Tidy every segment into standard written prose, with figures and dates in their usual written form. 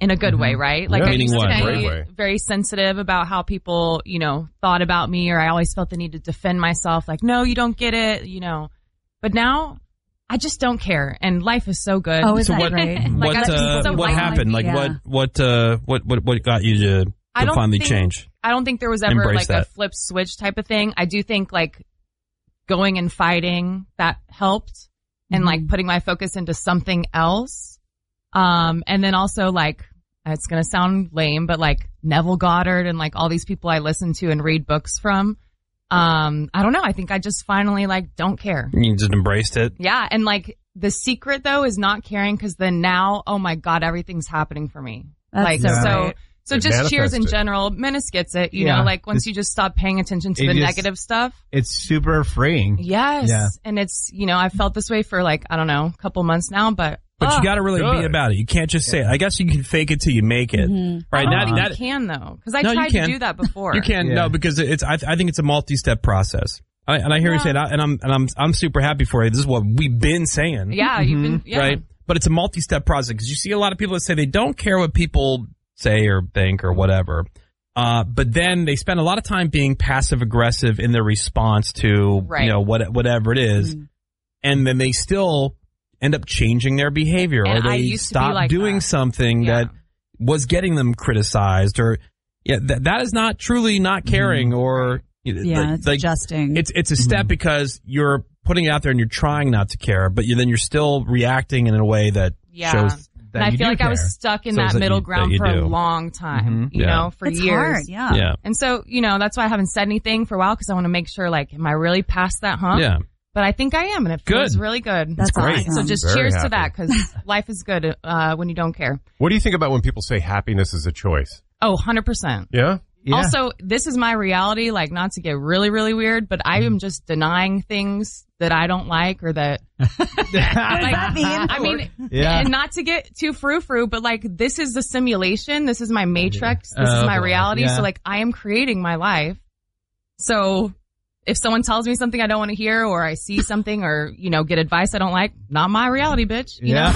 in a good way, right? Like I used to be very sensitive about how people, thought about me, or I always felt the need to defend myself. Like, no, you don't get it, But now I just don't care, and life is so good. Oh, is that great? What happened? What got you to finally change? I don't think there was ever a flip switch type of thing. I do think going and fighting that helped, and putting my focus into something else. And then also it's going to sound lame, but Neville Goddard and all these people I listen to and read books from. I don't know. I think I just finally don't care. You just embraced it? Yeah. And the secret though is not caring, because then now, oh my God, everything's happening for me. So just cheers in general. Menace gets it, you know, once you just stop paying attention to the negative stuff. It's super freeing. Yes. Yeah. And it's, I've felt this way for I don't know, a couple months now, but you got to really be about it. You can't just say it. I guess you can fake it till you make it. Right? I don't think you can though, because I tried to do that before. You can because I think it's a multi-step process. And I hear you say that, and I'm super happy for you. This is what we've been saying. Yeah, you've been right. But it's a multi-step process, because you see a lot of people that say they don't care what people say or think or whatever. But then they spend a lot of time being passive aggressive in their response to whatever it is, and then they still end up changing their behavior, or they stop doing something that was getting them criticized, or that is not truly not caring, or it's adjusting. It's a step because you're putting it out there and you're trying not to care, but then you're still reacting in a way that shows. And I feel like I was stuck in that middle ground for a long time, for it's years. Hard, yeah. And so, that's why I haven't said anything for a while, because I want to make sure, am I really past that hump? Yeah. But I think I am, and it feels really good. That's great. Awesome. So just cheers to that, because life is good when you don't care. What do you think about when people say happiness is a choice? Oh, 100%. Yeah? Yeah. Also, this is my reality, not to get really, really weird, but I am just denying things that I don't like, or that. And not to get too frou-frou, but this is the simulation. This is my matrix. This is my reality. Yeah. So I am creating my life. So if someone tells me something I don't want to hear, or I see something, or, get advice I don't like, not my reality, bitch. You know?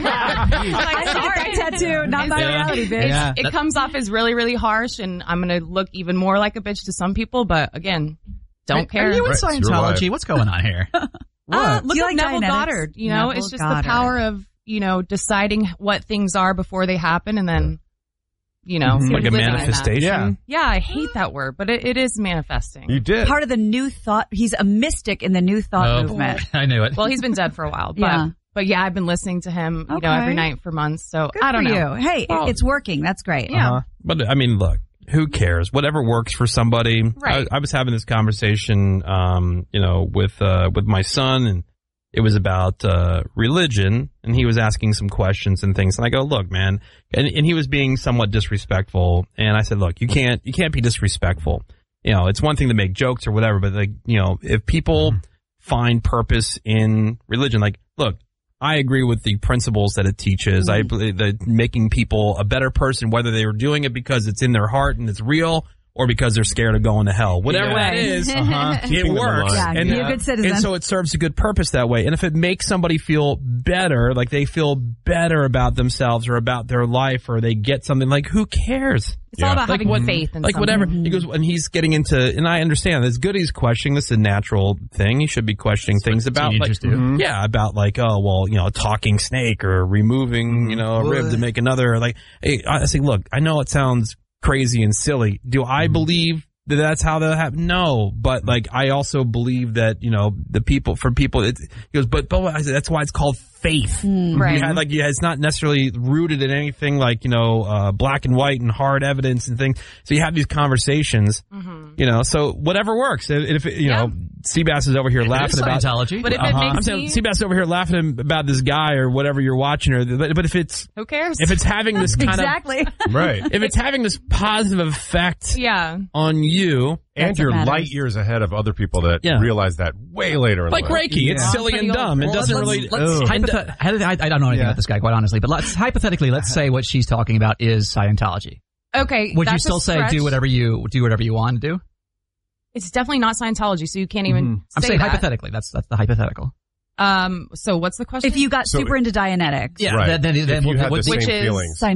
Sorry, tattoo, not my reality, bitch. Yeah. It comes off as really, really harsh, and I'm going to look even more like a bitch to some people, but again, don't care. Are you in Scientology? What's going on here? Look at Neville Goddard. It's just the power of, deciding what things are before they happen, and then, like a manifestation. Yeah, I hate that word, but it is manifesting. You did. Part of the New Thought. He's a mystic in the New Thought movement. I knew it. Well, he's been dead for a while, but I've been listening to him, every night for months. So good I don't know. You. Hey, it's working. That's great. Yeah. But look, who cares? Whatever works for somebody. Right. I was having this conversation, with my son, and it was about religion, and he was asking some questions and things. And I go, look, man, and he was being somewhat disrespectful. And I said, look, you can't be disrespectful. It's one thing to make jokes or whatever, but if people find purpose in religion, look, I agree with the principles that it teaches. I believe that making people a better person, whether they were doing it because it's in their heart and it's real, or because they're scared of going to hell. Whatever that is, it works. Yeah, and, be a good citizen. And so it serves a good purpose that way. And if it makes somebody feel better, they feel better about themselves or about their life, or they get something, who cares? It's all about having faith in something. Whatever. He goes, and he's getting into, and I understand, it's good he's questioning. This is a natural thing. He should be questioning things about, about a talking snake, or removing, a rib to make another. I say, look, I know it sounds crazy and silly. Do I believe that that's how that happen? No, but I also believe that he goes, but that's why it's called faith, right? It's not necessarily rooted in anything black and white and hard evidence and things. So you have these conversations, so whatever works. If Seabass is over here laughing about Scientology, but if it makes me, Seabass over here laughing about this guy or whatever you're watching, but if it's who cares? If it's having this kind of right, if it's having this positive effect, on you. And you're light years ahead of other people that realize that way later in life. Reiki, it's silly and dumb. It doesn't really. I don't know anything about this guy, quite honestly, but let's say what she's talking about is Scientology. Okay, would you still say do whatever you want to do? It's definitely not Scientology, so you can't even. I'm saying hypothetically. That's the hypothetical. So what's the question? If you got super into Dianetics, right? Then if you had the same feelings.